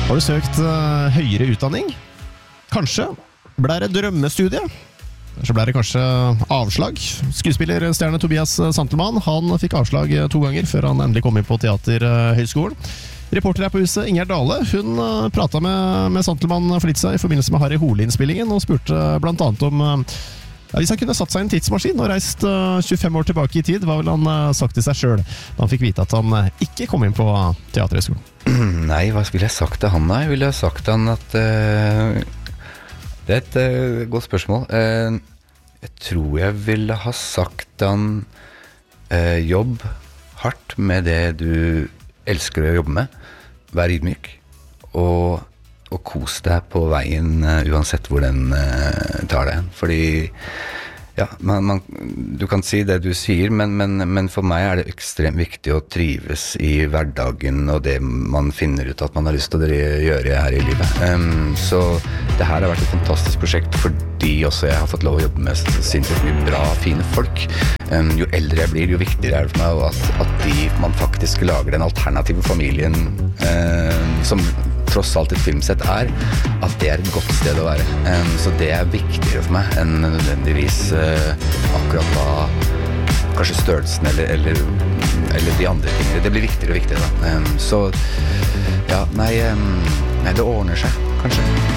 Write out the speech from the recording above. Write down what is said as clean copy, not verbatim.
Har du søkt høyere utdanning? Kanskje ble det drømmestudie? Så ble det kanskje avslag. Skuespillerstjerne Tobias Santelmann, han fikk avslag 2 ganger før han endelig kom inn på Teaterhøgskolen. Reporter her på huset, Ingjerd Dale, hun pratet med Santelmann Flitsa i forbindelse med Harry Hole-innspillingen og spurte blant annet om hvis han kunne satt seg i en tidsmaskin og reist 25 år tilbake i tid, hva ville han sagt til seg selv da han fikk vite at han ikke kom inn på Teaterhøgskolen? Nei, hva ville jeg sagt til han da? Jeg ville sagt til han at det et godt spørsmål. Jeg tror jeg ville ha sagt til han jobb hardt med det du elsker å jobbe med. Vær ydmyk og kos deg på veien uansett hvor den tar deg. Fordi ja, du kan si det du sier, men for meg det ekstremt viktig å trives i hverdagen og det man finner ut at man har lyst til å gjøre her i livet. Så det her har vært et fantastisk prosjekt fordi også jeg har fått lov å jobbe med sinnssykt mye bra, fine folk. Jo eldre jeg blir, jo viktigere det for meg at man faktisk lager den alternative familien som tross alt et filmsett at det et godt sted å være. Så det viktigere for meg enn nødvendigvis akkurat da kanskje størrelsen eller de andre tingene. Det blir viktigere og viktigere da. Så ja, nei, det ordner seg kanskje.